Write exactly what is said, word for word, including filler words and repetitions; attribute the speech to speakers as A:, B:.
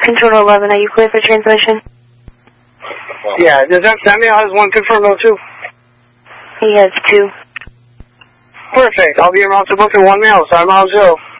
A: Control eleven, are you clear for translation?
B: Yeah, does that, that male has one confirmed though too?
A: He has two.
B: Perfect. I'll be in route to book in one male, sorry, mile zero.